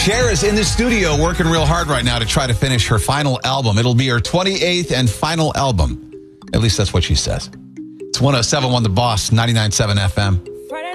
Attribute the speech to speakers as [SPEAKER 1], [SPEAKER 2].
[SPEAKER 1] Cher is in the studio working real hard right now to try to finish her final album. It'll be her 28th and final album. At least that's what she says. It's 107.1 The Boss, 99.7 FM.